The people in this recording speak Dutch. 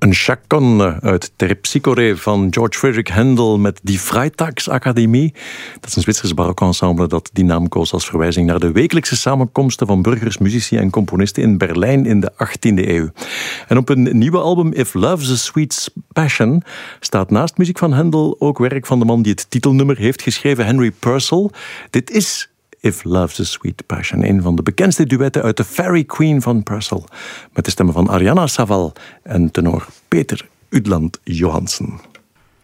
Een chaconne uit Terpsichore van George Frederick Handel met Die Freitagsakademie. Dat is een Zwitsers barokensemble dat die naam koos als verwijzing naar de wekelijkse samenkomsten van burgers, muzici en componisten in Berlijn in de 18e eeuw. En op een nieuwe album If Love's a Sweet Passion staat naast muziek van Handel ook werk van de man die het titelnummer heeft geschreven, Henry Purcell. Dit is If Love's a Sweet Passion, een van de bekendste duetten uit de Fairy Queen van Purcell, met de stemmen van Ariana Saval en tenor Peter Udland Johansen.